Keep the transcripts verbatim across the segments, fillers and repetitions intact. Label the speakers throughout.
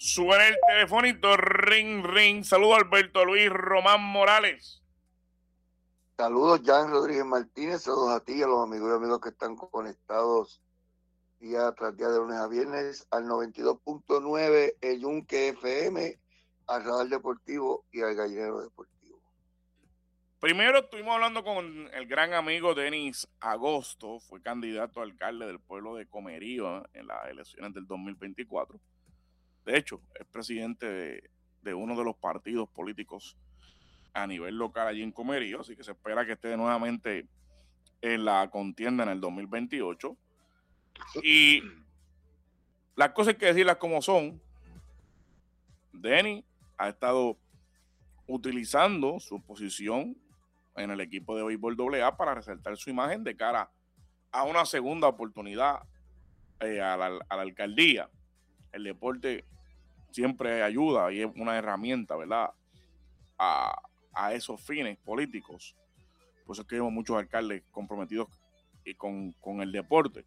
Speaker 1: Suena el telefonito, ring, ring. Saludo a Alberto Luis Román Morales.
Speaker 2: Saludos, Jan Rodríguez Martínez. Saludos a ti y a los amigos y amigos que están conectados día tras día de lunes a viernes al noventa y dos punto nueve, el Yunque F M, al Radar Deportivo y al Gallinero Deportivo.
Speaker 1: Primero estuvimos hablando con el gran amigo Denis Agosto, fue candidato a alcalde del pueblo de Comerío en las elecciones del dos mil veinticuatro. De hecho, es presidente de, de uno de los partidos políticos a nivel local allí en Comerío, así que se espera que esté nuevamente en la contienda en el dos mil veintiocho. Y las cosas hay que decirlas como son. Denis ha estado utilizando su posición en el equipo de béisbol doble A para resaltar su imagen de cara a una segunda oportunidad eh, a, la, a la alcaldía. El deporte siempre ayuda y es una herramienta, ¿verdad?, a, a esos fines políticos. Por eso es que vemos muchos alcaldes comprometidos y con, con el deporte.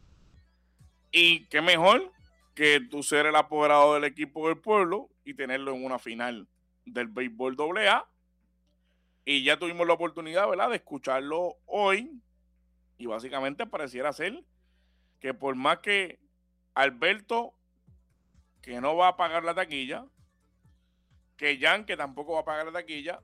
Speaker 1: Y qué mejor que tú ser el apoderado del equipo del pueblo y tenerlo en una final del béisbol doble A. Y ya tuvimos la oportunidad, ¿verdad?, de escucharlo hoy. Y básicamente pareciera ser que por más que Alberto, que no va a pagar la taquilla, que Jan, que tampoco va a pagar la taquilla,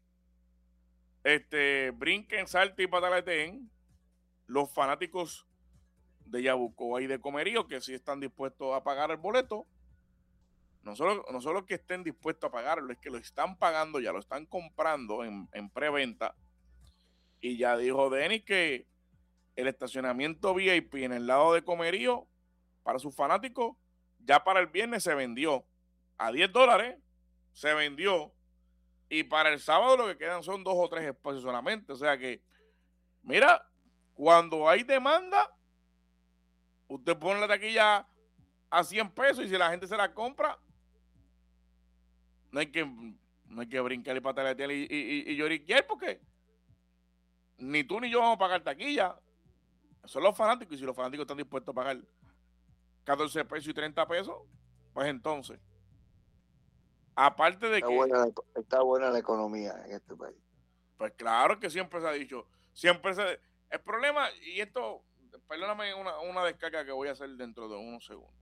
Speaker 1: este, brinquen, salten y pataleteen, los fanáticos de Yabucoa y de Comerío, que sí están dispuestos a pagar el boleto, no solo, no solo que estén dispuestos a pagarlo, es que lo están pagando ya, lo están comprando en, en preventa. Y ya dijo Denis que el estacionamiento V I P en el lado de Comerío para sus fanáticos ya para el viernes se vendió a diez dólares, se vendió, y para el sábado lo que quedan son dos o tres espacios solamente. O sea que, mira, cuando hay demanda, usted pone la taquilla a cien pesos y si la gente se la compra, no hay que, no hay que brincar y pataletear y, y, y, y lloriquear, porque ni tú ni yo vamos a pagar taquilla. Son los fanáticos, y si los fanáticos están dispuestos a pagar catorce pesos y treinta pesos, pues entonces, aparte de
Speaker 2: está
Speaker 1: que...
Speaker 2: Buena, está buena la economía en este país.
Speaker 1: Pues claro que siempre se ha dicho, siempre se... El problema, y esto, perdóname una, una descarga que voy a hacer dentro de unos segundos.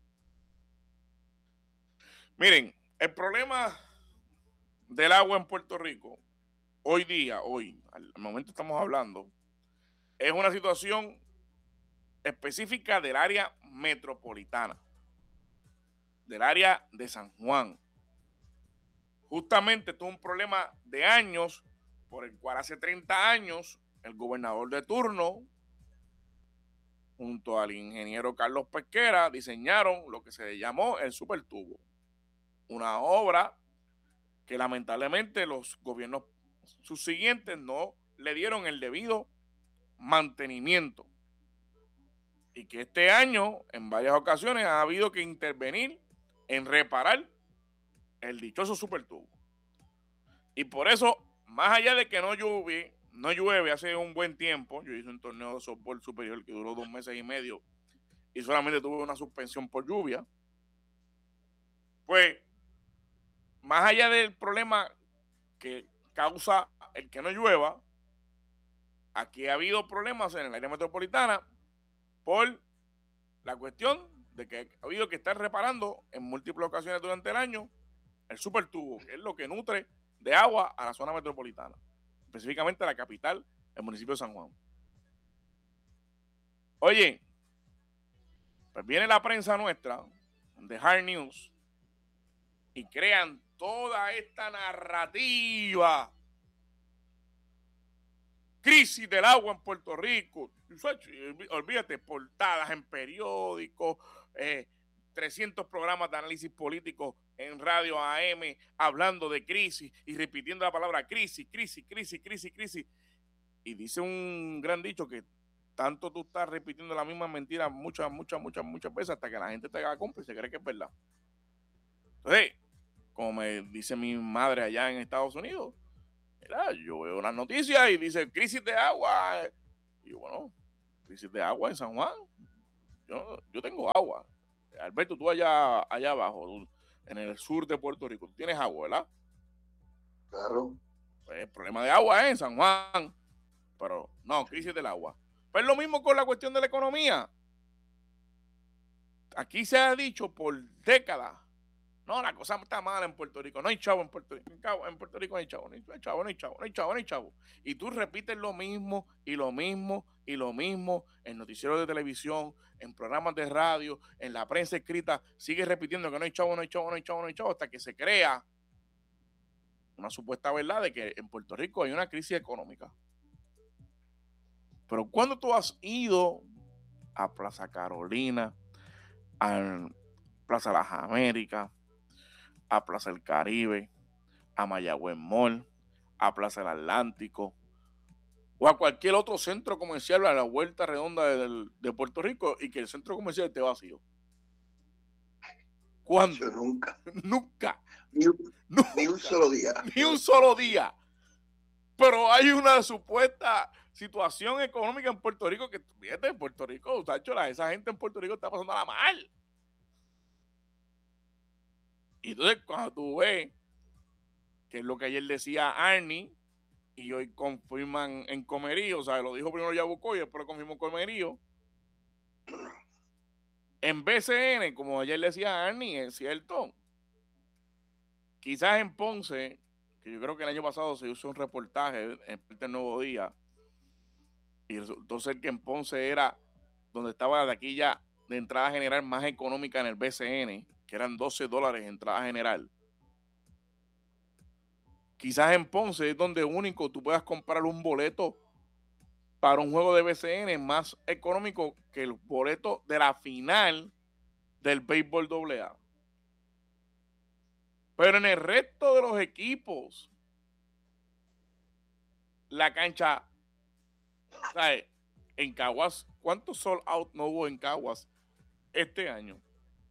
Speaker 1: Miren, el problema del agua en Puerto Rico, hoy día, hoy, al momento estamos hablando, es una situación específica del área metropolitana, del área de San Juan. Justamente esto es un problema de años, por el cual hace treinta años el gobernador de turno, junto al ingeniero Carlos Pesquera, diseñaron lo que se llamó el Supertubo, una obra que lamentablemente los gobiernos subsiguientes no le dieron el debido mantenimiento, y que este año en varias ocasiones ha habido que intervenir en reparar el dichoso Supertubo. Y por eso, más allá de que no llueve, no llueve hace un buen tiempo, yo hice un torneo de softball superior que duró dos meses y medio y solamente tuve una suspensión por lluvia, pues más allá del problema que causa el que no llueva, aquí ha habido problemas en el área metropolitana por la cuestión de que ha habido que estar reparando en múltiples ocasiones durante el año el Supertubo, que es lo que nutre de agua a la zona metropolitana, específicamente a la capital, el municipio de San Juan. Oye, pues viene la prensa nuestra de Hard News y crean toda esta narrativa. Crisis del agua en Puerto Rico. Olvídate, portadas en periódicos, eh, trescientos programas de análisis político en radio A M hablando de crisis y repitiendo la palabra crisis, crisis, crisis, crisis, crisis. Y dice un gran dicho que tanto tú estás repitiendo la misma mentira muchas, muchas, muchas, muchas veces hasta que la gente te haga cómplice y se cree que es verdad. Entonces, como me dice mi madre allá en Estados Unidos, mira, yo veo las noticias y dice crisis de agua. Y bueno, crisis de agua en San Juan. Yo, yo tengo agua. Alberto, tú allá, allá abajo, tú, en el sur de Puerto Rico, tú tienes agua, ¿verdad?
Speaker 2: Claro.
Speaker 1: Pues el problema de agua es en San Juan, pero no, crisis del agua. Pues lo mismo con la cuestión de la economía. Aquí se ha dicho por décadas, no, la cosa está mala en Puerto Rico, no hay chavo en Puerto Rico, en Puerto Rico no hay chavo, no hay chavo, no hay chavo, no hay chavo, no hay chavo. Y tú repites lo mismo y lo mismo y lo mismo en noticieros de televisión, en programas de radio, en la prensa escrita, sigues repitiendo que no hay chavo, no hay chavo, no hay chavo, no hay chavo, hasta que se crea una supuesta verdad de que en Puerto Rico hay una crisis económica. Pero cuando tú has ido a Plaza Carolina, a Plaza Las Américas, a Plaza del Caribe, a Mayagüez Mall, a Plaza del Atlántico o a cualquier otro centro comercial a la vuelta redonda de, de Puerto Rico y que el centro comercial esté vacío? ¿Cuándo?
Speaker 2: Yo nunca.
Speaker 1: Nunca.
Speaker 2: Ni, nunca. Ni un solo día.
Speaker 1: Ni un solo día. Pero hay una supuesta situación económica en Puerto Rico que, fíjate, en Puerto Rico, Tacho, esa gente en Puerto Rico está pasando la mal. Y entonces cuando tú ves, que es lo que ayer decía Arnie, y hoy confirman en Comerío, o sea, lo dijo primero Yabucoa y después lo confirmó Comerío. En B C N, como ayer decía Arnie, es cierto. Quizás en Ponce, que yo creo que el año pasado se hizo un reportaje en el Nuevo Día, y resultó ser que en Ponce era donde estaba la taquilla de entrada general más económica en el B C N, que eran doce dólares de entrada general. Quizás en Ponce es donde único tú puedas comprar un boleto para un juego de B C N más económico que el boleto de la final del béisbol doble A. Pero en el resto de los equipos, la cancha, ¿sabes? En Caguas, ¿cuántos sold out no hubo en Caguas este año?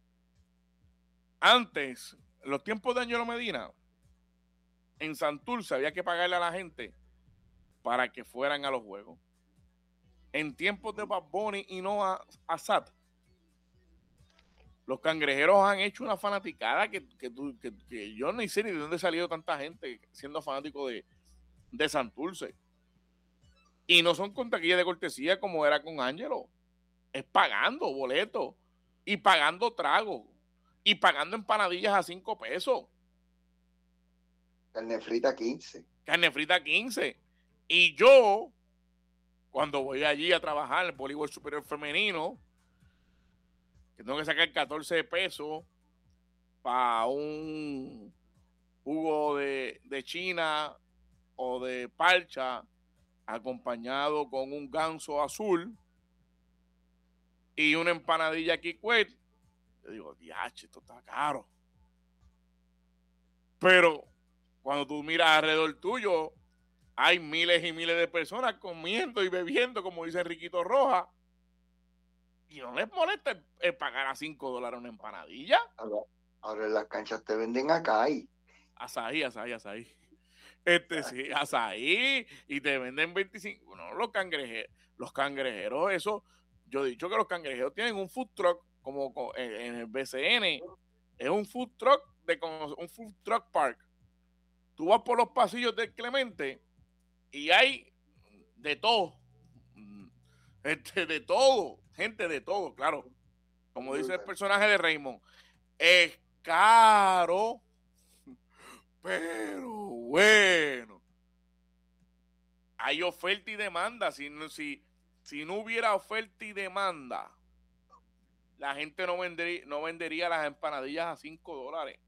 Speaker 1: Antes, en los tiempos de Angelo Medina, en Santurce había que pagarle a la gente para que fueran a los juegos. En tiempos de Bad Bunny y Noah Asad, los cangrejeros han hecho una fanaticada que, que, que, que yo no sé ni de dónde salió tanta gente siendo fanático de, de Santurce. Y no son con taquillas de cortesía como era con Ángelo. Es pagando boletos y pagando tragos y pagando empanadillas a cinco pesos.
Speaker 2: Carne frita quince.
Speaker 1: Carne frita quince. Y yo, cuando voy allí a trabajar en el voleibol superior femenino, que tengo que sacar catorce pesos para un jugo de, de China o de parcha acompañado con un ganso azul y una empanadilla Kikwet, yo digo, diache, esto está caro. Pero cuando tú miras alrededor tuyo, hay miles y miles de personas comiendo y bebiendo, como dice Enriquito Rojas, y no les molesta el, el pagar a cinco dólares una empanadilla.
Speaker 2: Ahora, ahora en las canchas te venden acá y
Speaker 1: azaí, azaí, azaí. Este sí, azaí, y te venden veinticinco. No, los cangrejeros, los cangrejeros, eso, yo he dicho que los cangrejeros tienen un food truck, como en el B C N, es un food truck de un food truck park. Tú vas por los pasillos del Clemente y hay de todo, este, de todo, gente de todo, claro. Como dice el personaje de Raymond, es caro, pero bueno. Hay oferta y demanda. Si, si, si no hubiera oferta y demanda, la gente no vendería, no vendería las empanadillas a cinco dólares.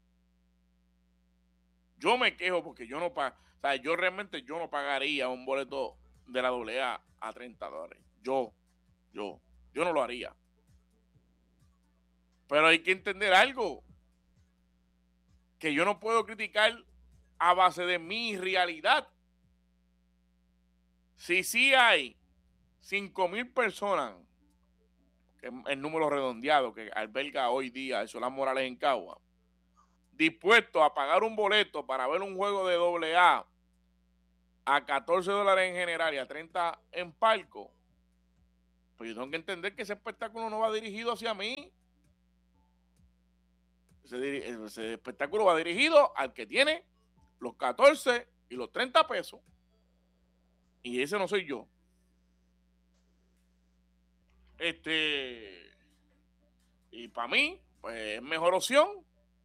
Speaker 1: Yo me quejo porque yo no pago, o sea, yo realmente yo no pagaría un boleto de la doble A a treinta dólares. Yo, yo, yo no lo haría. Pero hay que entender algo, que yo no puedo criticar a base de mi realidad. Si sí hay cinco mil personas, que es el número redondeado que alberga hoy día el Solán Morales en Cagua, dispuesto a pagar un boleto para ver un juego de doble A a catorce dólares en general y a treinta en palco, pues yo tengo que entender que ese espectáculo no va dirigido hacia mí. ese, ese espectáculo va dirigido al que tiene los catorce y los treinta pesos. Y ese no soy yo. Este, y para mí, pues es mejor opción.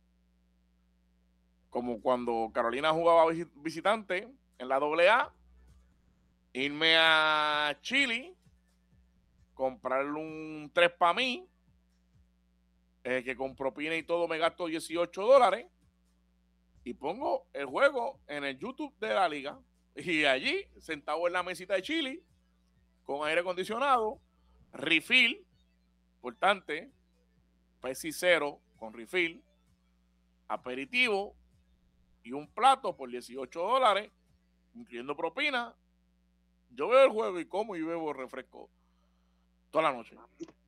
Speaker 1: Como cuando Carolina jugaba visitante en la doble A, irme a Chile, comprarle un tres para mí, eh, que con propina y todo me gasto dieciocho dólares, y pongo el juego en el YouTube de la liga, y allí, sentado en la mesita de Chile, con aire acondicionado, refill, importante, Pepsi cero con refill, aperitivo y un plato por dieciocho dólares, incluyendo propina. Yo veo el juego y como y bebo refresco toda la noche.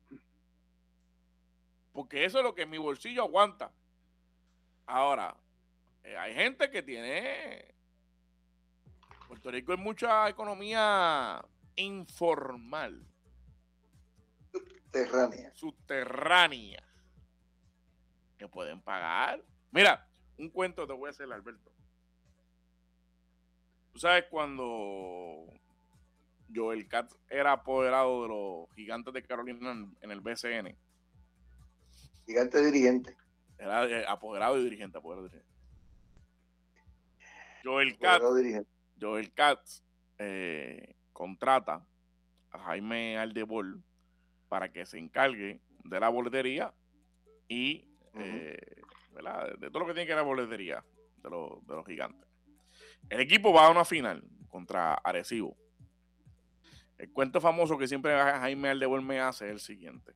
Speaker 1: Porque eso es lo que mi bolsillo aguanta. Ahora, eh, hay gente que tiene... Puerto Rico hay mucha economía informal.
Speaker 2: Subterránea.
Speaker 1: Subterránea. Que pueden pagar. Mira, un cuento te voy a hacer, Alberto. Tú sabes cuando Joel Katz era apoderado de los Gigantes de Carolina en, en el B C N.
Speaker 2: Gigante dirigente.
Speaker 1: Era eh, apoderado y dirigente, apoderado y dirigente. Joel Katz, dirigente. Joel Katz eh, contrata a Jaime Aldebol para que se encargue de la boletería y uh-huh. eh, ¿verdad? de todo lo que tiene que ver la boletería de los, de los Gigantes. El equipo va a una final contra Arecibo. El cuento famoso que siempre Jaime Aldebol me hace es el siguiente.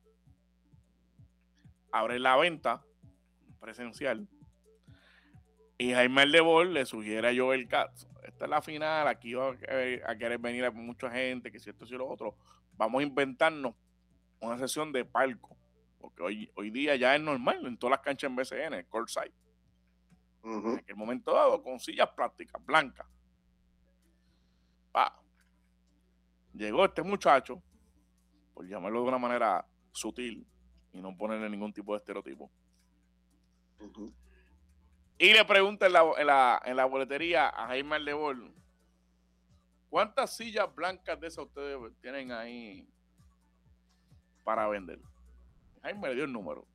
Speaker 1: Abre la venta presencial y Jaime Aldebol le sugiere a Joel Katz: esta es la final, aquí va a querer venir a mucha gente, que si esto y si lo otro, vamos a inventarnos una sesión de palco, porque hoy, hoy día ya es normal en todas las canchas en B C N, courtside. Uh-huh. En aquel momento dado, con sillas plásticas, blancas. Pa. Llegó este muchacho, por llamarlo de una manera sutil y no ponerle ningún tipo de estereotipo. Uh-huh. Y le pregunta en la, en, la, en la boletería a Jaime Aldebol: ¿cuántas sillas blancas de esas ustedes tienen ahí para vender? Jaime le dio el número.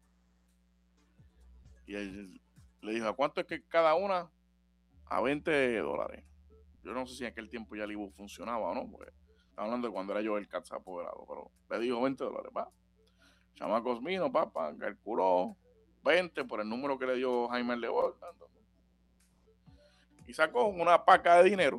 Speaker 1: Y él le dijo: ¿a cuánto es que cada una? A veinte dólares. Yo no sé si en aquel tiempo ya el I B U funcionaba o no, porque estaba hablando de cuando era yo el Katz apoderado, pero le dijo veinte dólares, pa. Chamacos vino, papá, calculó veinte por el número que le dio Jaime Aldebol. Y sacó una paca de dinero.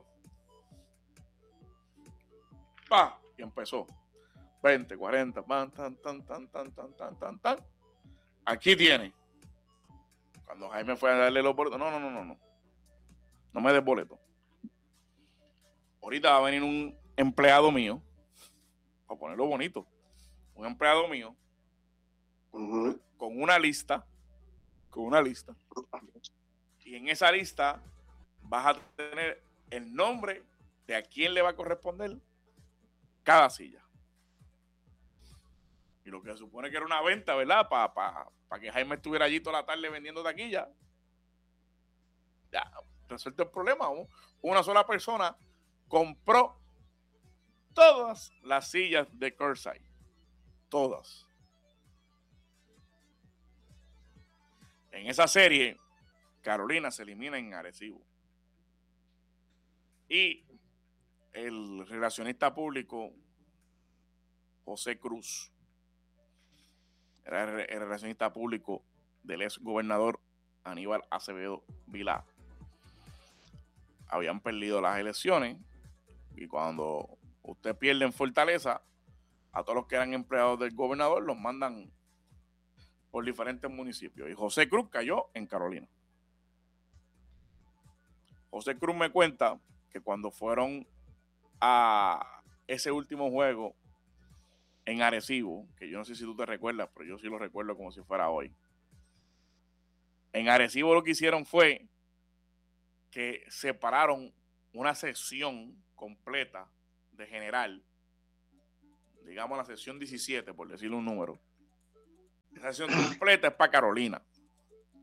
Speaker 1: Pa, y empezó. veinte, cuarenta, tan, tan, tan, tan, tan, tan, tan, tan, tan. Aquí tiene. Cuando Jaime fue a darle los boletos, no, no, no, no, no. No me des boleto. Ahorita va a venir un empleado mío, para ponerlo bonito, un empleado mío, uh-huh. con una lista, con una lista. Y en esa lista vas a tener el nombre de a quién le va a corresponder cada silla. Y lo que se supone que era una venta, ¿verdad? Para pa, pa que Jaime estuviera allí toda la tarde vendiendo taquilla. Ya, resuelto el problema. Una sola persona compró todas las sillas de courtside. Todas. En esa serie, Carolina se elimina en Arecibo. Y el relacionista público, José Cruz, era el relacionista público del ex gobernador Aníbal Acevedo Vilá. Habían perdido las elecciones y cuando usted pierde en Fortaleza, a todos los que eran empleados del gobernador los mandan por diferentes municipios. Y José Cruz cayó en Carolina. José Cruz me cuenta que cuando fueron a ese último juego en Arecibo, que yo no sé si tú te recuerdas, pero yo sí lo recuerdo como si fuera hoy. En Arecibo lo que hicieron fue que separaron una sección completa de general, digamos la sección diecisiete, por decirle un número. Esa sección completa es para Carolina.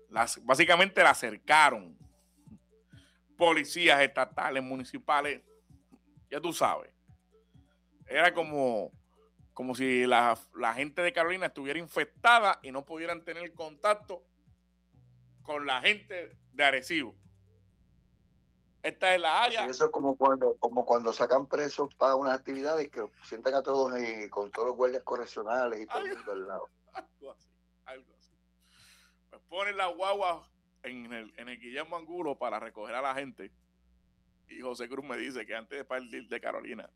Speaker 1: Las, básicamente la acercaron. Policías estatales, municipales, ya tú sabes. Era como, como si la, la gente de Carolina estuviera infectada y no pudieran tener contacto con la gente de Arecibo. Esta es la área.
Speaker 2: Así eso es como cuando, como cuando sacan presos para unas actividades que sientan a todos ahí, con todos los guardias correccionales y todo el mundo al lado.
Speaker 1: Algo así, algo así. Pues ponen la guagua en el, en el Guillermo Angulo para recoger a la gente. Y José Cruz me dice que antes de partir de Carolina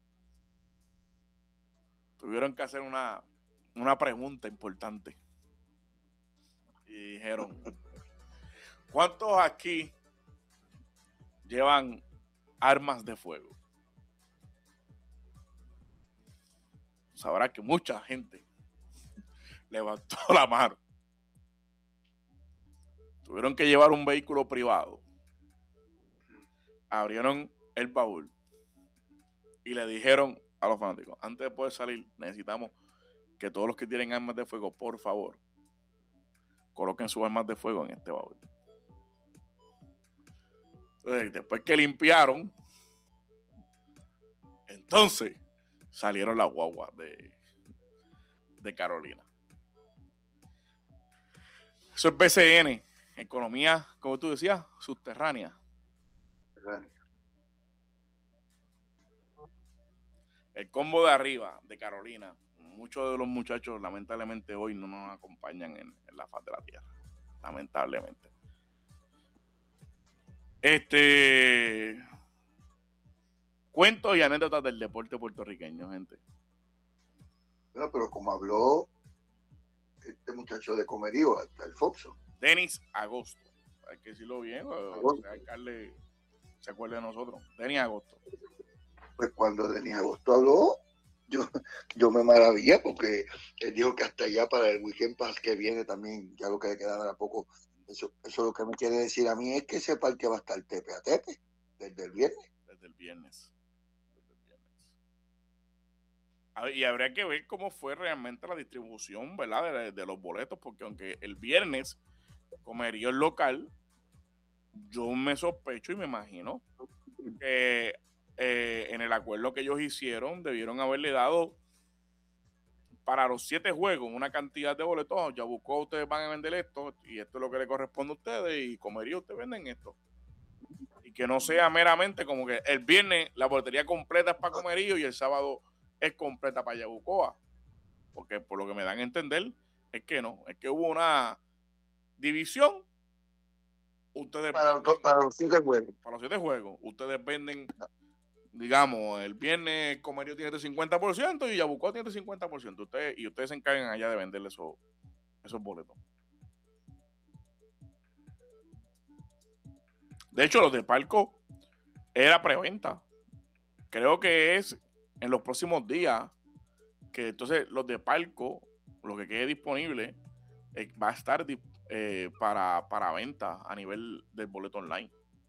Speaker 1: tuvieron que hacer una, una pregunta importante. Y dijeron, ¿cuántos aquí llevan armas de fuego? Sabrá que mucha gente levantó la mano. Tuvieron que llevar un vehículo privado. Abrieron el baúl y le dijeron a los fanáticos, antes de poder salir, necesitamos que todos los que tienen armas de fuego, por favor, coloquen sus armas de fuego en este baúl. Entonces, después que limpiaron, entonces salieron las guaguas de, de Carolina. Eso es B C N, economía, como tú decías, subterránea. El combo de arriba de Carolina. Muchos de los muchachos lamentablemente hoy no nos acompañan en, en la faz de la tierra. Lamentablemente. Este... Cuentos y anécdotas del deporte puertorriqueño, gente.
Speaker 2: Bueno, pero como habló este muchacho de Comerío, hasta el Foxo.
Speaker 1: Denis Agosto. Hay que decirlo bien, o sea, alcalde se acuerde de nosotros. Denis Agosto.
Speaker 2: Pues cuando Denis Agosto habló, yo, yo me maravillé porque él dijo que hasta allá para el weekend pass que viene también, ya lo que le queda a poco, eso, eso lo que me quiere decir a mí es que ese parque va a estar tepe a tepe desde el viernes.
Speaker 1: Desde el viernes. Desde el viernes. A ver, y habría que ver cómo fue realmente la distribución, ¿verdad? De, de los boletos, porque aunque el viernes comería el local, yo me sospecho y me imagino que eh, en el acuerdo que ellos hicieron debieron haberle dado para los siete juegos una cantidad de boletos. Ya buscó, ustedes van a vender esto y esto es lo que le corresponde a ustedes y comería ustedes venden esto. Y que no sea meramente como que el viernes la boletería completa es para Comerío y el sábado es completa para Yabucoa. Porque por lo que me dan a entender es que no, es que hubo una división. Ustedes
Speaker 2: para, venden, para los siete juegos.
Speaker 1: Para los siete juegos. Ustedes venden, digamos, el viernes Comerío tiene el cincuenta por ciento y Yabucoa tiene el cincuenta por ciento. Ustedes, y ustedes se encargan allá de venderle esos, esos boletos. De hecho, los de Palco era preventa. Creo que es en los próximos días que entonces los de Palco, lo que quede disponible, eh, va a estar eh, para, para venta a nivel del boleto online.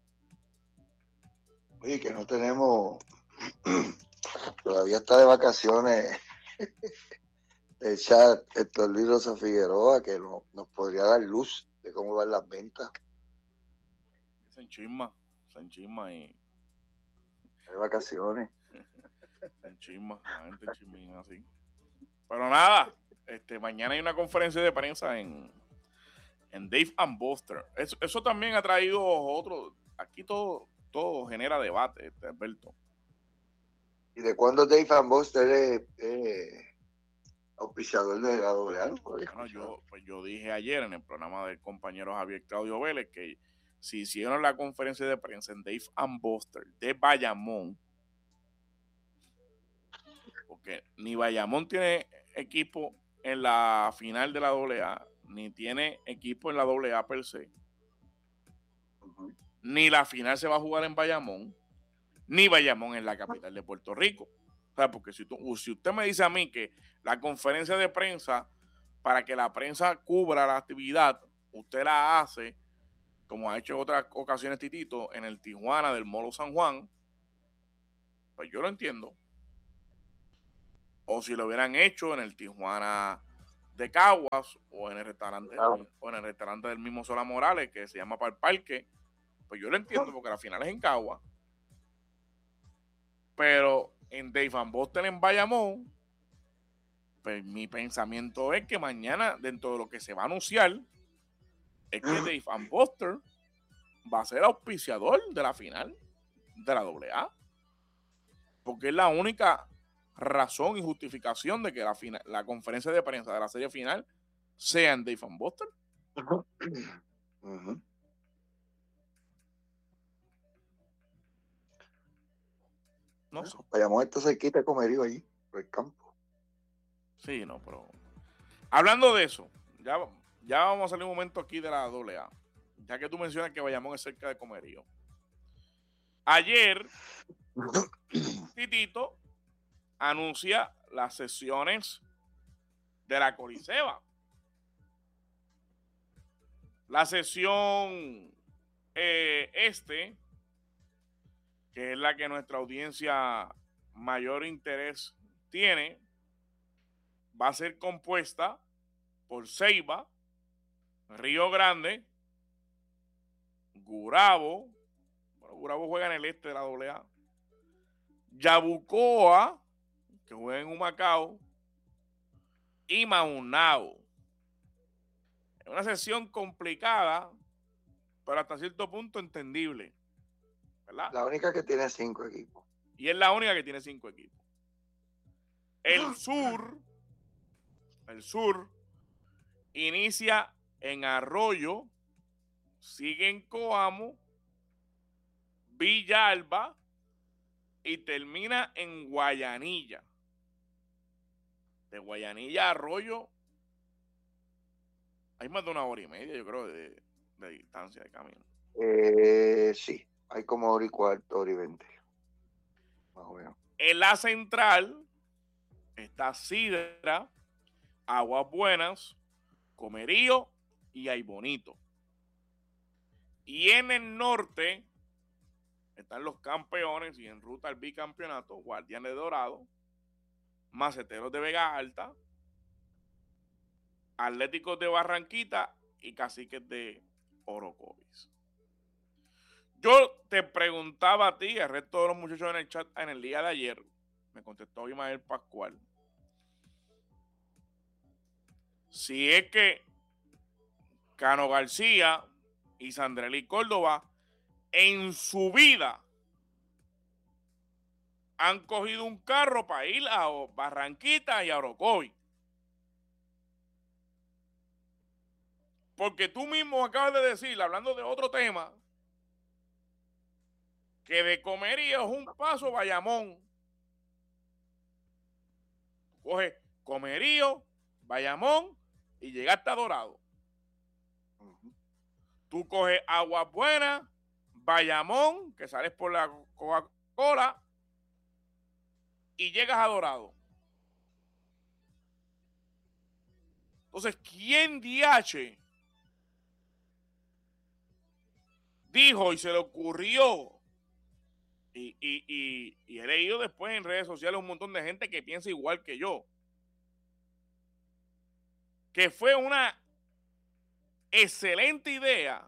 Speaker 2: Oye, que no tenemos, todavía está de vacaciones el chat Héctor Luis Rosa Figueroa, que no, nos podría dar luz de cómo van las ventas.
Speaker 1: Se enchisma, se enchisma y...
Speaker 2: De vacaciones.
Speaker 1: Se enchisma, la gente enchismina así. Pero nada, este, mañana hay una conferencia de prensa en, en Dave and Buster. Eso, eso también ha traído otro, aquí todo, todo genera debate, este, Alberto.
Speaker 2: ¿Y de cuándo Dave and Buster es eh, auspiciador de la doble A?
Speaker 1: Bueno, yo, pues yo dije ayer en el programa del compañero Javier Claudio Vélez que si hicieron la conferencia de prensa en Dave and Buster de Bayamón, porque ni Bayamón tiene equipo en la final de la doble A, ni tiene equipo en la doble A per se, uh-huh. Ni la final se va a jugar en Bayamón, ni Bayamón en la capital de Puerto Rico. O sea, porque si, tú, si usted me dice a mí que la conferencia de prensa, para que la prensa cubra la actividad, usted la hace, como ha hecho en otras ocasiones Titito, en el Tijuana del Molo San Juan, pues yo lo entiendo. O si lo hubieran hecho en el Tijuana de Caguas o en el restaurante
Speaker 2: Claro.
Speaker 1: o en el restaurante del mismo Sola Morales que se llama Para el Parque, pues yo lo entiendo porque la final es en Caguas. Pero en Dave and Buster en Bayamón, pues mi pensamiento es que mañana, dentro de lo que se va a anunciar, es que Dave and Buster va a ser auspiciador de la final de la doble A. Porque es la única razón y justificación de que la, final, la conferencia de prensa de la serie final sea en Dave and Buster.
Speaker 2: Uh-huh. Uh-huh.
Speaker 1: No bueno, sé.
Speaker 2: Vayamos a esta cerquita de Comerío allí, por el campo.
Speaker 1: Sí, no, pero hablando de eso, ya, ya vamos a salir un momento aquí de la doble A. Ya que tú mencionas que Bayamón es cerca de Comerío. Ayer, Titito anuncia las sesiones de la Coliseba. La sesión eh, este, que es la que nuestra audiencia mayor interés tiene, va a ser compuesta por Ceiba, Río Grande, Gurabo, bueno, Gurabo juega en el este de la doble A, Yabucoa, que juega en Humacao, y Maunao. Es una sesión complicada, pero hasta cierto punto entendible, ¿verdad?
Speaker 2: La única que tiene cinco equipos.
Speaker 1: Y es la única que tiene cinco equipos. El sur, el sur, inicia en Arroyo, sigue en Coamo, Villalba y termina en Guayanilla. De Guayanilla a Arroyo hay más de una hora y media, yo creo, de, de distancia de camino.
Speaker 2: Eh, sí, hay como hora y cuarto, hora y veinte. Más o menos.
Speaker 1: En la central está Sidra, Aguas Buenas, Comerío y Aybonito. Y en el norte están los campeones y en ruta al bicampeonato, Guardianes de Dorado, Maceteros de Vega Alta, Atléticos de Barranquita y Caciques de Orocovis. Yo te preguntaba a ti y al resto de los muchachos en el chat en el día de ayer, me contestó Ismael Pascual, si es que Cano García y Sandrelí Córdoba en su vida han cogido un carro para ir a Barranquita y a Orocovis. Porque tú mismo acabas de decir, hablando de otro tema, que de Comerío es un paso Bayamón. Coge Comerío, Bayamón y llegaste a Dorado. Uh-huh. Tú coges Aguas Buenas, Bayamón, que sales por la Coca-Cola y llegas a Dorado. Entonces, ¿quién D H dijo y se le ocurrió? Y, y, y, y he leído después en redes sociales un montón de gente que piensa igual que yo. Que fue una excelente idea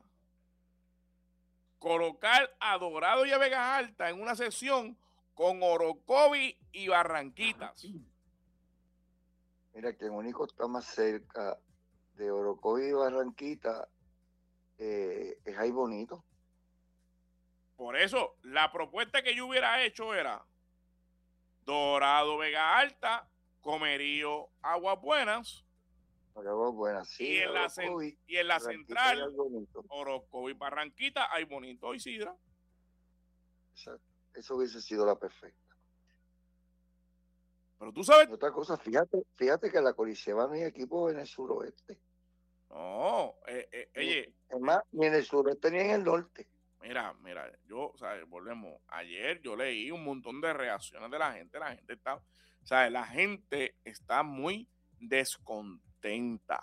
Speaker 1: colocar a Dorado y a Vegas Alta en una sesión con Orocovis y Barranquitas.
Speaker 2: Mira, que el único está más cerca de Orocovis y Barranquita eh, es Aybonito.
Speaker 1: Por eso, la propuesta que yo hubiera hecho era Dorado, Vega Alta, Comerío, Aguas Buenas.
Speaker 2: Aguas Buenas, sí.
Speaker 1: Y en la, cen- y en la central, Orocovis, Barranquita, Aybonito y Sidra.
Speaker 2: Exacto. Eso hubiese sido la perfecta.
Speaker 1: Pero tú sabes.
Speaker 2: Y otra cosa, fíjate, fíjate que la Coliseba no hay equipo en el suroeste.
Speaker 1: No, eh, eh, oye.
Speaker 2: Es más, ni en el suroeste ni en el norte.
Speaker 1: Mira, mira, yo, o sea, volvemos. Ayer yo leí un montón de reacciones de la gente. La gente está, o sea, la gente está muy descontenta.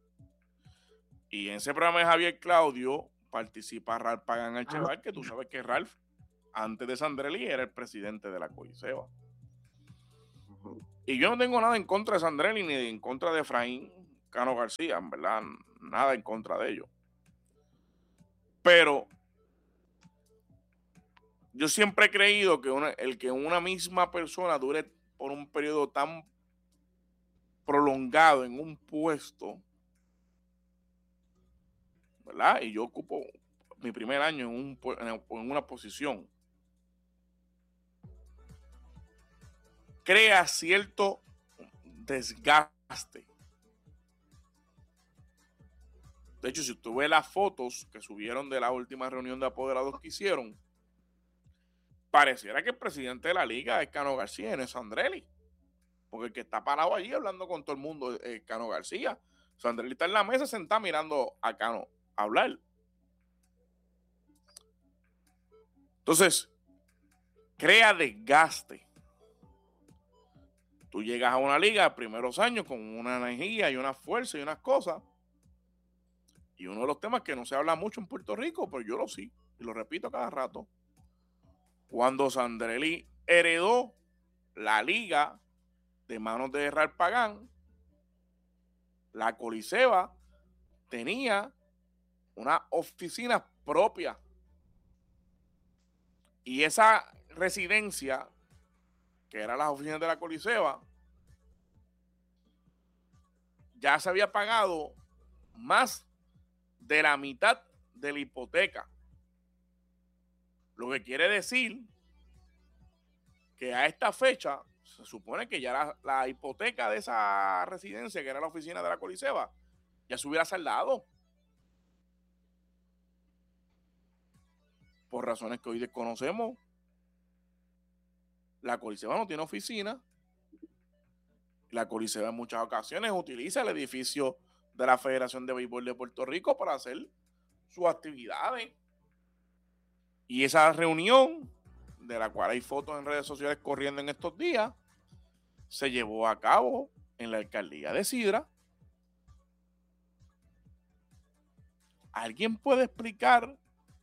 Speaker 1: Y en ese programa de Javier Claudio participa Ralph Pagan Archeval, que tú sabes que Ralph, antes de Sandrelí, era el presidente de la Coliseba. Uh-huh. Y yo no tengo nada en contra de Sandrelí ni en contra de Efraín. Cano García, en verdad, nada en contra de ellos. Pero yo siempre he creído que una, el que una misma persona dure por un periodo tan prolongado en un puesto, ¿verdad? Y yo ocupo mi primer año en, un, en una posición, crea cierto desgaste. De hecho, si usted ve las fotos que subieron de la última reunión de apoderados que hicieron, pareciera que el presidente de la liga es Cano García y no es Sandrelli. Porque el que está parado allí hablando con todo el mundo es Cano García. Sandrelli está en la mesa sentado mirando a Cano hablar. Entonces, crea desgaste. Tú llegas a una liga de primeros años con una energía y una fuerza y unas cosas. Y uno de los temas que no se habla mucho en Puerto Rico, pero yo lo sí, y lo repito cada rato. Cuando Sandrelli heredó la liga de manos de Gerard Pagán, la Coliseba tenía una oficina propia. Y esa residencia, que eran las oficinas de la Coliseba, ya se había pagado más de la mitad de la hipoteca. Lo que quiere decir que a esta fecha se supone que ya la, la hipoteca de esa residencia, que era la oficina de la Coliseba, ya se hubiera saldado. Por razones que hoy desconocemos, la Coliseba no tiene oficina. La Coliseba en muchas ocasiones utiliza el edificio de la Federación de Béisbol de Puerto Rico para hacer sus actividades. Y esa reunión, de la cual hay fotos en redes sociales corriendo en estos días, se llevó a cabo en la alcaldía de Sidra. ¿Alguien puede explicar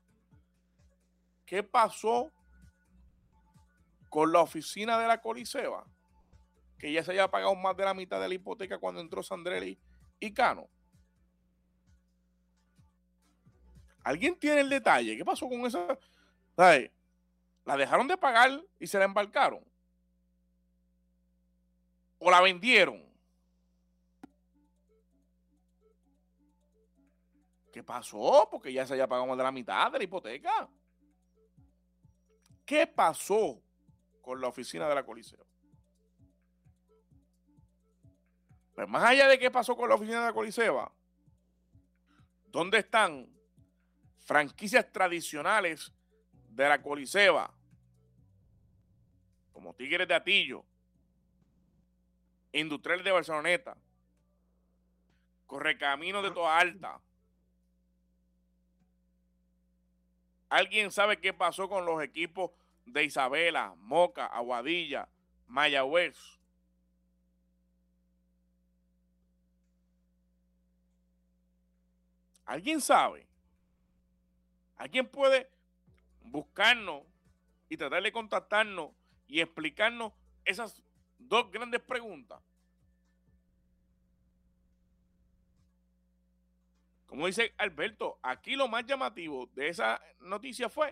Speaker 1: qué pasó con la oficina de la Coliseba? Que ya se haya pagado más de la mitad de la hipoteca cuando entró Sandrelli y Cano. ¿Alguien tiene el detalle? ¿Qué pasó con esa? ¿Sabes? ¿La dejaron de pagar y se la embarcaron? ¿O la vendieron? ¿Qué pasó? Porque ya se haya pagado más de la mitad de la hipoteca. ¿Qué pasó con la oficina de la Coliseba? Pues más allá de qué pasó con la oficina de la Coliseba, ¿dónde están franquicias tradicionales de la Coliseba, como Tigres de Atillo, Industrial de Barceloneta, Correcaminos de Toa Alta? ¿Alguien sabe qué pasó con los equipos de Isabela, Moca, Aguadilla, Mayagüez? ¿Alguien sabe? ¿Alguien puede buscarnos y tratar de contactarnos y explicarnos esas dos grandes preguntas? Como dice Alberto, aquí lo más llamativo de esa noticia fue,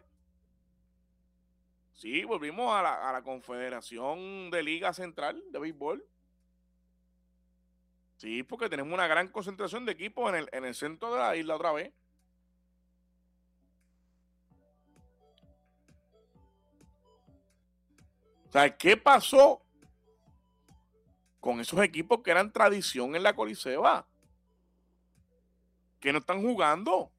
Speaker 1: sí, volvimos a la, a la Confederación de Liga Central de Béisbol. Sí, porque tenemos una gran concentración de equipos en el, en el centro de la isla otra vez. O sea, ¿qué pasó con esos equipos que eran tradición en la Coliseba? Que no están jugando.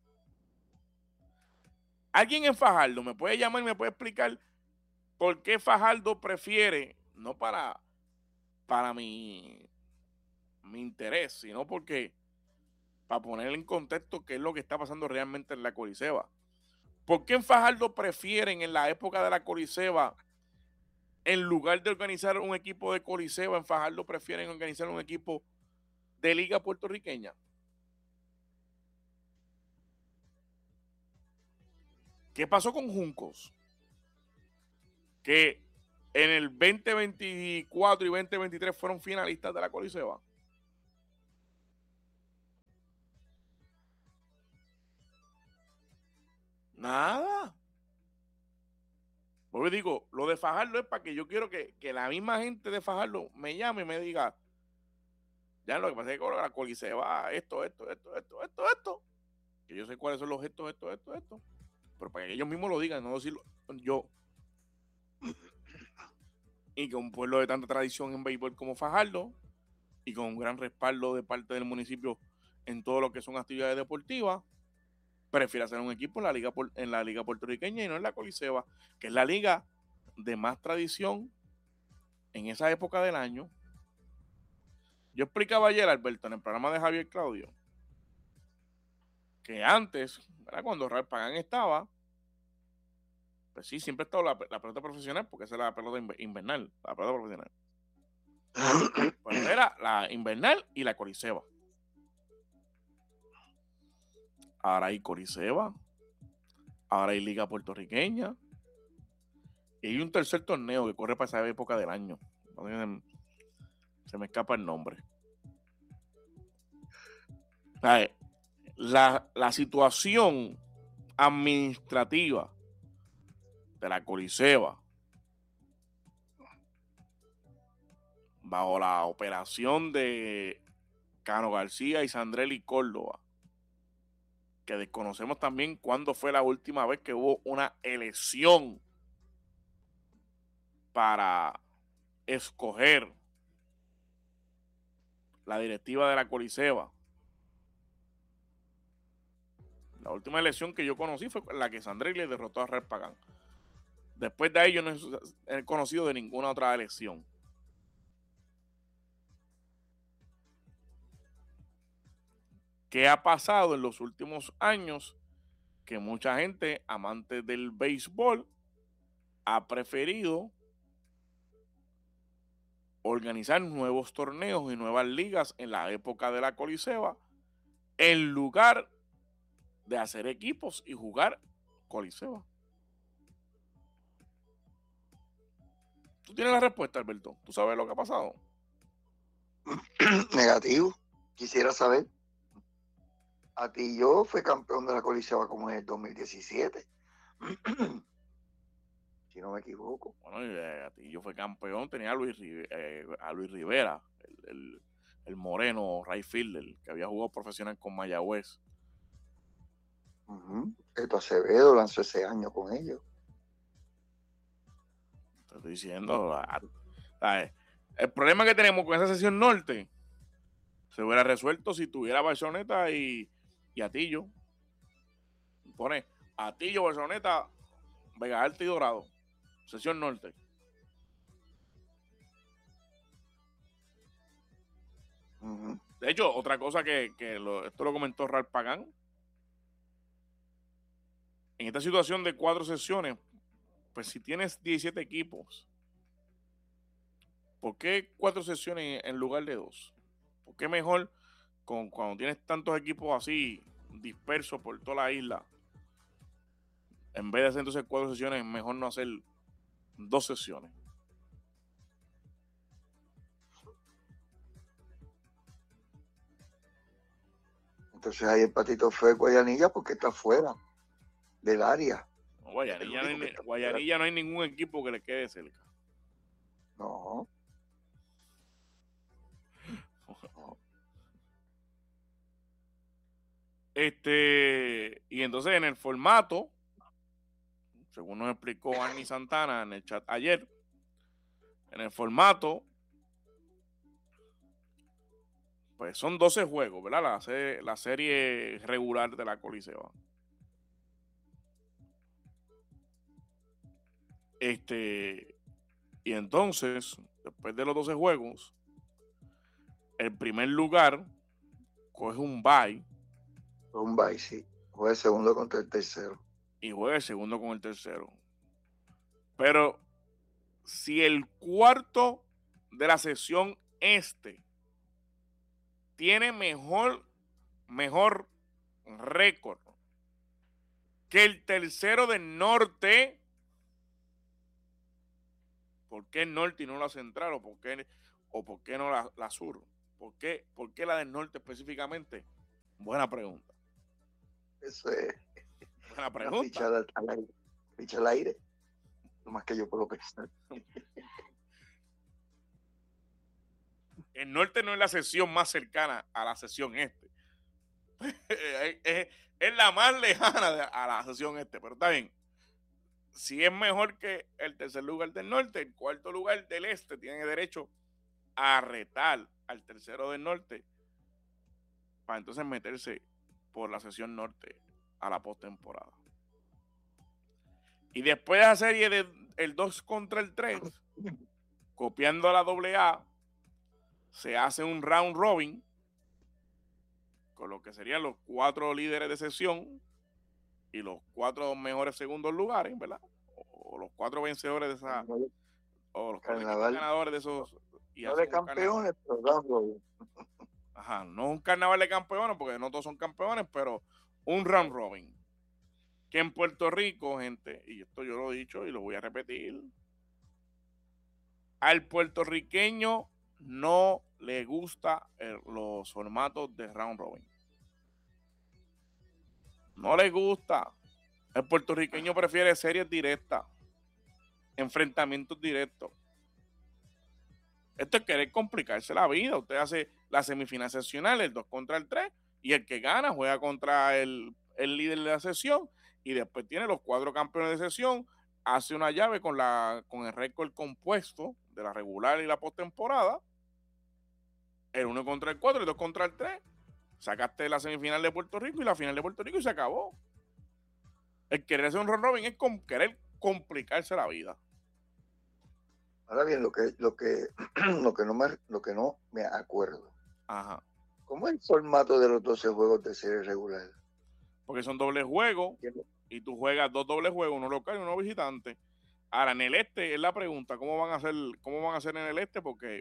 Speaker 1: ¿Alguien en Fajardo me puede llamar y me puede explicar por qué Fajardo prefiere, no para, para mi, mi interés, sino porque, para poner en contexto qué es lo que está pasando realmente en la Coliseba? ¿Por qué en Fajardo prefieren en la época de la Coliseba, en lugar de organizar un equipo de Coliseba, en Fajardo prefieren organizar un equipo de liga puertorriqueña? ¿Qué pasó con Juncos? Que en el veinte veinticuatro y veinte veintitrés fueron finalistas de la Coliseba. Nada. Porque digo, lo de Fajardo es para que yo quiero que, que la misma gente de Fajardo me llame y me diga, ya lo que pasa es que con la Colisea va esto, esto, esto, esto, esto, esto. Que yo sé cuáles son los gestos, esto, esto, esto. Pero para que ellos mismos lo digan, no decirlo yo. Y que un pueblo de tanta tradición en béisbol como Fajardo, y con un gran respaldo de parte del municipio en todo lo que son actividades deportivas, prefiere hacer un equipo en la liga en la liga puertorriqueña y no en la Coliseba, que es la liga de más tradición en esa época del año. Yo explicaba ayer, Alberto, en el programa de Javier Claudio, que antes, ¿verdad? Cuando Ralph Pagán estaba, pues sí, siempre ha estado la, la pelota profesional, porque esa era la pelota invernal, la pelota profesional. Pero era la invernal y la Coliseba. Ahora hay Coliseba, ahora hay liga puertorriqueña, y hay un tercer torneo que corre para esa época del año. Se me escapa el nombre. La, la situación administrativa de la Coliseba bajo la operación de Cano García y Sandrelli Córdoba, que desconocemos también cuándo fue la última vez que hubo una elección para escoger la directiva de la Coliseba. La última elección que yo conocí fue la que Sandrelli derrotó a Ralph Pagán. Después de ahí yo no he conocido de ninguna otra elección. ¿Qué ha pasado en los últimos años? Que mucha gente, amante del béisbol, ha preferido organizar nuevos torneos y nuevas ligas en la época de la Coliseba en lugar de hacer equipos y jugar Coliseba. ¿Tú tienes la respuesta, Alberto? ¿Tú sabes lo que ha pasado?
Speaker 2: Negativo. Quisiera saber. Atillo fue campeón de la Coliseba como en el dos mil diecisiete. Si no me equivoco.
Speaker 1: Bueno, eh, Atillo fue campeón, tenía a Luis, eh, a Luis Rivera, el, el, el moreno right fielder, que había jugado profesional con Mayagüez.
Speaker 2: Uh-huh. Esto Acevedo lanzó ese año con ellos.
Speaker 1: Te estoy diciendo, a, a, a, el problema que tenemos con esa sesión norte se hubiera resuelto si tuviera Barceloneta y, y Atillo. Pone Atillo, Barceloneta, Vega Alta y Dorado. Sesión norte. Uh-huh. De hecho, otra cosa que, que lo, esto lo comentó Ralph Pagán. En esta situación de cuatro sesiones, pues si tienes diecisiete equipos, ¿por qué cuatro sesiones en lugar de dos? ¿Por qué mejor con, cuando tienes tantos equipos así dispersos por toda la isla? En vez de hacer entonces cuatro sesiones, mejor no hacer dos sesiones.
Speaker 2: Entonces ahí el patito fue Guayanilla porque está fuera del área.
Speaker 1: No, Guayanilla, no hay, Guayanilla no hay ningún equipo que le quede cerca.
Speaker 2: No. no.
Speaker 1: Este, y entonces en el formato, según nos explicó Annie Santana en el chat ayer, en el formato, pues son doce juegos, ¿verdad? La, serie, la serie regular de la Coliseba. Este, y entonces, después de los doce juegos, el primer lugar coge un bye.
Speaker 2: Un bye, sí. Juega el segundo contra el tercero.
Speaker 1: Y juega el segundo con el tercero. Pero si el cuarto de la sesión este tiene mejor, mejor récord que el tercero del norte, ¿por qué el norte y no la central? ¿O por qué, o por qué no la, la sur? ¿Por qué, ¿Por qué la del norte específicamente? Buena pregunta.
Speaker 2: Eso es.
Speaker 1: buena pregunta.
Speaker 2: Pichar al, al aire. Pichar al aire. Lo más que yo puedo pensar.
Speaker 1: El norte no es la sección más cercana a la sección este. es, es, es la más lejana de, a la sección este, pero está bien. Si es mejor que el tercer lugar del norte, el cuarto lugar del este tiene derecho a retar al tercero del norte para entonces meterse por la sección norte a la postemporada. Y después de la serie de el dos contra el tres, copiando a la doble A, se hace un round robin con lo que serían los cuatro líderes de sección y los cuatro mejores segundos lugares, ¿verdad? O los cuatro vencedores de esa, o los cuatro equipos ganadores de esos. Y
Speaker 2: no de campeones, pero round robin.
Speaker 1: Ajá, no un carnaval de campeones, porque no todos son campeones, pero un round robin. Que en Puerto Rico, gente, y esto yo lo he dicho y lo voy a repetir, al puertorriqueño no le gusta el, los formatos de round robin. No le gusta. El puertorriqueño prefiere series directas, enfrentamientos directos. Esto es querer complicarse la vida. Usted hace la semifinal seccional, el dos contra el tres, y el que gana juega contra el, el líder de la sesión, y después tiene los cuatro campeones de sesión, hace una llave con, la, con el récord compuesto de la regular y la postemporada, el uno contra el cuatro, el dos contra el tres, sacaste la semifinal de Puerto Rico y la final de Puerto Rico y se acabó. El querer hacer un round robin es com- querer complicarse la vida.
Speaker 2: Ahora bien, lo que, lo que, lo que no me, lo que no me acuerdo.
Speaker 1: Ajá.
Speaker 2: ¿Cómo es el formato de los doce juegos de serie regular?
Speaker 1: Porque son dobles juegos y tú juegas dos dobles juegos, uno local y uno visitante. Ahora, en el este es la pregunta, ¿cómo van a hacer, cómo van a hacer en el este? Porque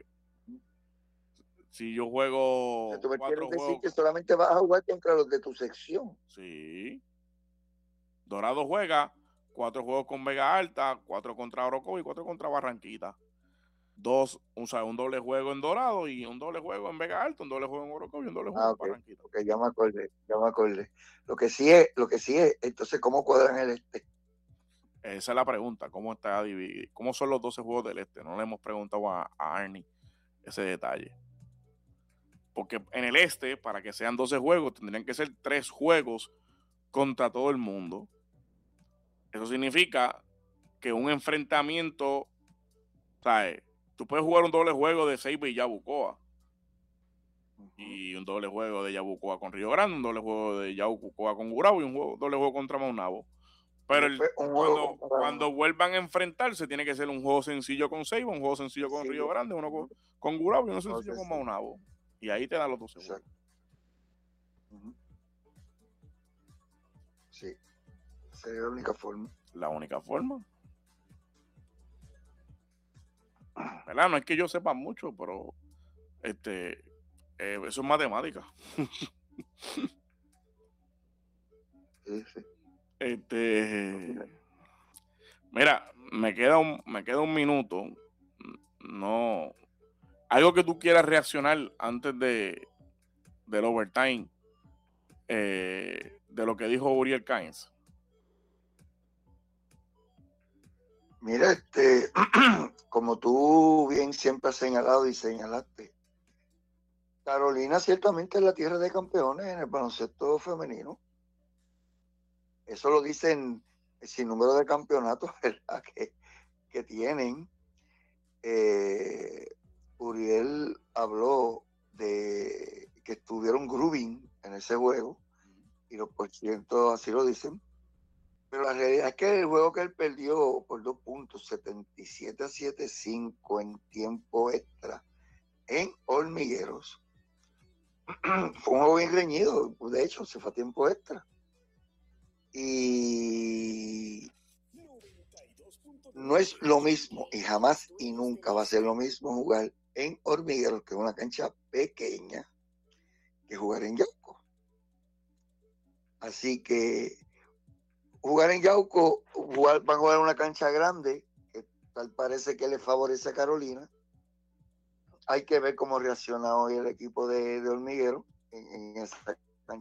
Speaker 1: si yo juego
Speaker 2: O sea, tú me
Speaker 1: cuatro
Speaker 2: quieres decir
Speaker 1: juegos,
Speaker 2: que solamente vas a jugar contra los de tu sección.
Speaker 1: Sí. Dorado juega cuatro juegos con Vega Alta, cuatro contra Orocovi y cuatro contra Barranquita. Dos, o sea, un doble juego en Dorado y un doble juego en Vega Alta, un doble juego en Orocovi y un doble juego
Speaker 2: Ah,
Speaker 1: en
Speaker 2: okay.
Speaker 1: Barranquita.
Speaker 2: Ok, ya me acordé, ya me acordé. Lo que sí es, lo que sí es, entonces, ¿cómo cuadran el este?
Speaker 1: Esa es la pregunta, ¿cómo está dividido? ¿Cómo son los doce juegos del este? No le hemos preguntado a, a Arnie ese detalle. Porque en el este, para que sean doce juegos, tendrían que ser tres juegos contra todo el mundo. Eso significa que un enfrentamiento, ¿sabes? Tú puedes jugar un doble juego de Seiba y Yabucoa. Uh-huh. Y un doble juego de Yabucoa con Río Grande, un doble juego de Yabucoa con Gurabo y un juego, doble juego contra Maunabo. Pero el, cuando, cuando vuelvan a enfrentarse, tiene que ser un juego sencillo con Seiba, un juego sencillo con sí, Río Grande, uno con, con Gurabo y uno sencillo no, con Maunabo. Y ahí te dan los doce juegos.
Speaker 2: Uh-huh. Sí. Sería la única forma.
Speaker 1: La única forma. ¿Verdad? No es que yo sepa mucho, pero este eh, eso es matemática.
Speaker 2: Sí, sí.
Speaker 1: Este, mira, me queda un, me queda un minuto. No, algo que tú quieras reaccionar antes de del overtime eh, de lo que dijo Uriel Cainz.
Speaker 2: Mira, este, como tú bien siempre has señalado y señalaste, Carolina ciertamente es la tierra de campeones en el baloncesto femenino. Eso lo dicen el sinnúmero de campeonatos, ¿verdad? Que, que tienen. Eh, Uriel habló de que estuvieron grooving en ese juego y los por ciento así lo dicen. Pero la realidad es que el juego que él perdió por dos puntos, setenta y siete a setenta y cinco en tiempo extra, en Hormigueros, fue un juego bien reñido. De hecho, se fue a tiempo extra. Y no es lo mismo, y jamás y nunca va a ser lo mismo jugar en Hormigueros, que es una cancha pequeña, que jugar en Yauco. Así que jugar en Yauco, jugar, van a jugar en una cancha grande, que tal parece que le favorece a Carolina. Hay que ver cómo reacciona hoy el equipo de, de Hormiguero en, en esa